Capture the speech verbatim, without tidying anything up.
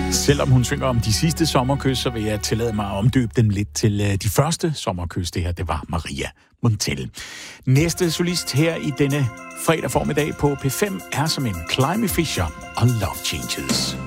Selvom hun synger om de sidste sommerkys, så vil jeg tillade mig at omdøbe dem lidt til de første sommerkys. Det her, det var Maria Montell. Næste solist her i denne fredag formiddag på P fem er som en Climby Fisher og Love Changes.